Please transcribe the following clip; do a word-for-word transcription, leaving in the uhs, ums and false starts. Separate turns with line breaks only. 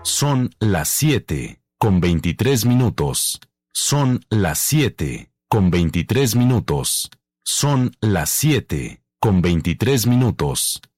Son las siete con veintitrés minutos. Son las siete con veintitrés minutos. Son las siete con veintitrés minutos.